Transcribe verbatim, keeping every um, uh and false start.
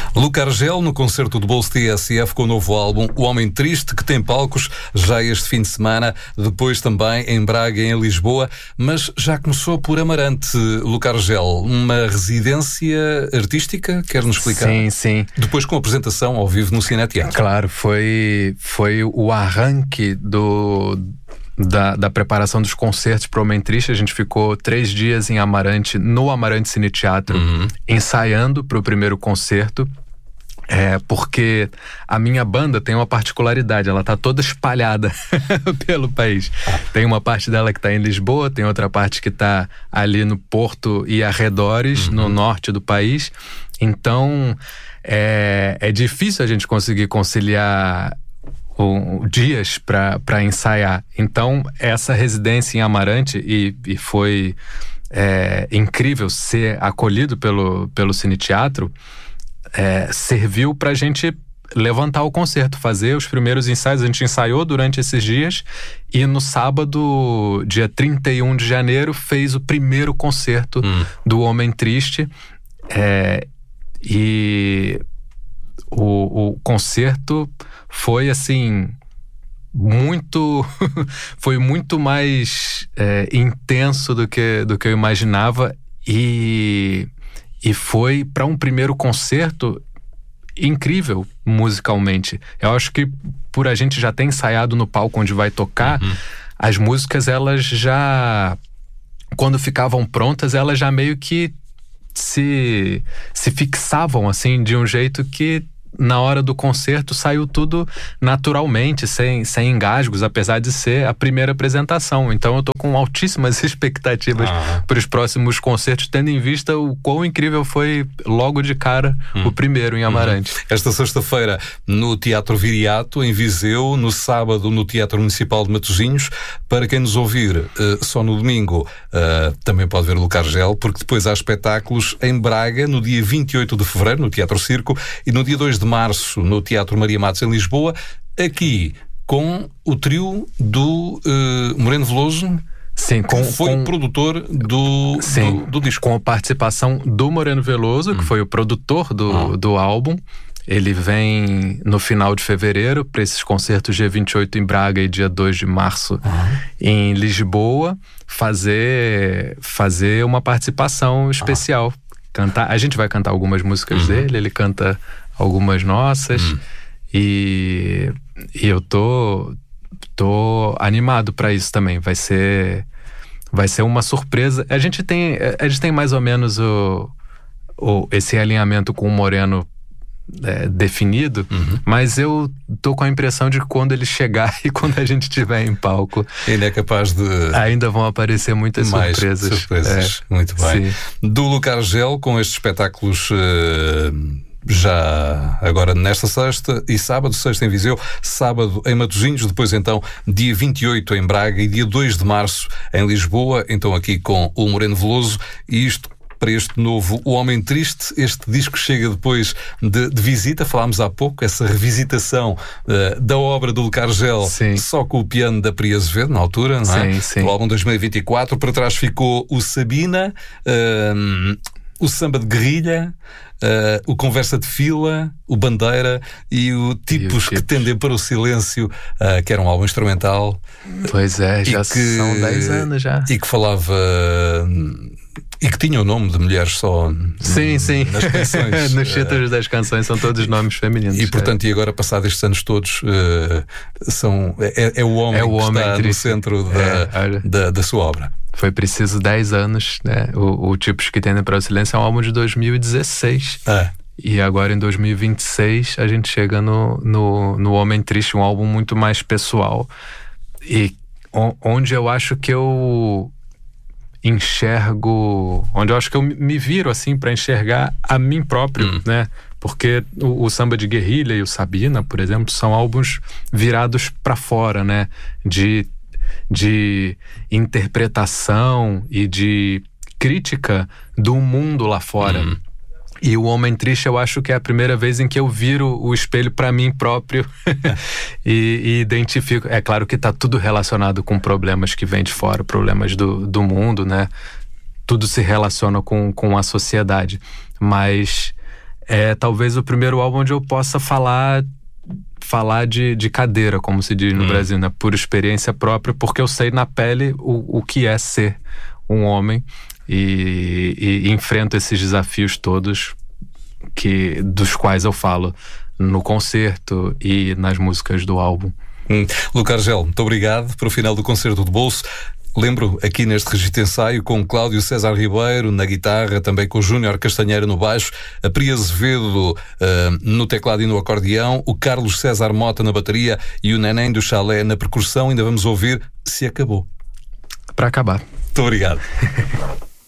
Luca Argel no concerto do Bolso T S F com o novo álbum O Homem Triste, que tem palcos já este fim de semana, depois também em Braga e em Lisboa, mas já começou por Amarante. Luca Argel, uma residência artística, quer-nos explicar? Sim, sim. Depois com a apresentação ao vivo no Cineteatro. Claro, foi, foi o arranque do... Da, da preparação dos concertos para o Homem Triste. A gente ficou três dias em Amarante, no Amarante Cineteatro, uhum. ensaiando para o primeiro concerto. É, porque a minha banda tem uma particularidade, ela tá toda espalhada pelo país. Tem uma parte dela que tá em Lisboa, tem outra parte que tá ali no Porto e arredores, uhum. no norte do país. Então, é, é difícil a gente conseguir conciliar Um, dias para ensaiar. Então, essa residência em Amarante, e, e foi é, incrível ser acolhido pelo, pelo Cineteatro, é, serviu para a gente levantar o concerto, fazer os primeiros ensaios. A gente ensaiou durante esses dias e no sábado, dia trinta e um de janeiro, fez o primeiro concerto hum. do Homem Triste. É, e o, o concerto foi assim muito foi muito mais é, intenso do que, do que eu imaginava, e, e foi para um primeiro concerto incrível musicalmente. Eu acho que por a gente já ter ensaiado no palco onde vai tocar, uhum. as músicas, elas já, quando ficavam prontas, elas já meio que se, se fixavam assim de um jeito que na hora do concerto saiu tudo naturalmente, sem, sem engasgos, apesar de ser a primeira apresentação. Então eu tô com altíssimas expectativas ah. para os próximos concertos, tendo em vista o quão incrível foi logo de cara hum. o primeiro em Amarante. Uhum. Esta sexta-feira no Teatro Viriato, em Viseu, no sábado no Teatro Municipal de Matosinhos. Para quem nos ouvir uh, só no domingo, uh, também pode ver o Luca Argel, porque depois há espetáculos em Braga no dia vinte e oito de fevereiro, no Teatro Circo, e no dia dois de março no Teatro Maria Matos em Lisboa, aqui com o trio do uh, Moreno Veloso. Sim, com, que foi com, o produtor do, sim, do, do disco. Com a participação do Moreno Veloso, hum. que foi o produtor do, ah. do álbum. Ele vem no final de fevereiro para esses concertos, dia vinte e oito em Braga e dia dois de março ah. em Lisboa, fazer, fazer uma participação especial. Ah. Cantar, a gente vai cantar algumas músicas uhum. dele, ele canta algumas nossas, uhum. e, e eu tô, tô animado para isso também. Vai ser, vai ser uma surpresa. A gente tem, a gente tem mais ou menos o, o, esse alinhamento com o Moreno É, definido, uhum. mas eu tô com a impressão de que quando ele chegar e quando a gente estiver em palco, ele é capaz de... ainda vão aparecer muitas mais surpresas. surpresas. É. Muito bem. Sim. Do Luca Argel, com estes espetáculos uh, já agora nesta sexta e sábado, sexta em Viseu, sábado em Matosinhos, depois então dia vinte e oito em Braga e dia dois de março em Lisboa, então aqui com o Moreno Veloso. E isto para este novo O Homem Triste. Este disco chega depois de, de visita, falámos há pouco, essa revisitação uh, da obra do Luca Argel, sim. só com o piano da Pri Azevedo, na altura, não é? Sim, sim. Do álbum dois mil e vinte e quatro. Para trás ficou o Sabina, uh, o Samba de Guerrilha, uh, o Conversa de Fila, o Bandeira e o Tipos, e o que Tendem para o Silêncio, uh, que era um álbum instrumental. Pois é, já que, são dez anos já. E que falava... Uh, e que tinha o nome de mulheres só sim, n- sim. nas canções. Nos títulos das canções são todos nomes femininos. E portanto, é. e agora passados estes anos todos, uh, são, é, é o homem é o que homem está triste. no centro da, é, da, da sua obra. Foi preciso dez anos, né? O, o Tipos que Tendem para o Silêncio é um álbum de dois mil e dezesseis. É. E agora em dois mil e vinte e seis a gente chega no, no, no Homem Triste, um álbum muito mais pessoal. E o, onde eu acho que eu... enxergo, onde eu acho que eu me viro assim para enxergar a mim próprio, hum. né? Porque o, o Samba de Guerrilha e o Sabina, por exemplo, são álbuns virados para fora, né? De, de interpretação e de crítica do mundo lá fora. Hum. E o Homem Triste, eu acho que é a primeira vez em que eu viro o espelho para mim próprio e, e identifico. É claro que tá tudo relacionado com problemas que vêm de fora, problemas do, do mundo, né? Tudo se relaciona com, com a sociedade. Mas é talvez o primeiro álbum onde eu possa falar falar de, de cadeira, como se diz no hum. Brasil, né? Por experiência própria, porque eu sei na pele o, o que é ser um homem e, e, e enfrento esses desafios todos que, dos quais eu falo no concerto e nas músicas do álbum. Hum. Luca Argel, muito obrigado pelo final do Concerto de Bolso. Lembro aqui neste registro de ensaio com Cláudio César Ribeiro na guitarra, também com o Júnior Castanheira no baixo, a Pri Azevedo uh, no teclado e no acordeão, o Carlos César Mota na bateria e o Neném do Chalé na percussão. Ainda vamos ouvir Se Acabou. Para acabar. Muito obrigado.